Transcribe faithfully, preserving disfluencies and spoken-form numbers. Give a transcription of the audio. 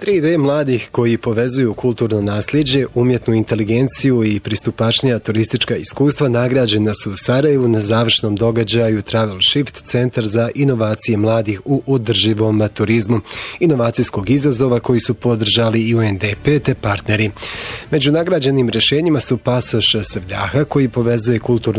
Tri ideje mladih koji povezuju kulturno nasljeđe, umjetnu inteligenciju i pristupačnija turistička iskustva nagrađena su u Sarajevu na završnom događaju Travel Shift, centar za inovacije mladih u održivom turizmu, inovacijskog izazova koji su podržali i U N D P te partneri. Među nagrađenim rješenjima su pasoš Savljaha koji povezuje kulturno